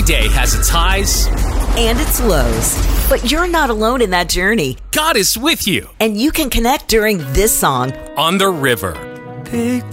day has its highs and its lows. But you're not alone in that journey. God is with you. And you can connect during this song, On the River. Pick